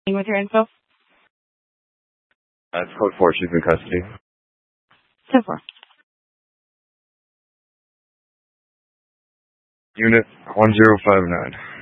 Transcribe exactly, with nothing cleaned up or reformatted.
with your info? That's code four. She's in custody. ten four. Unit one zero five nine.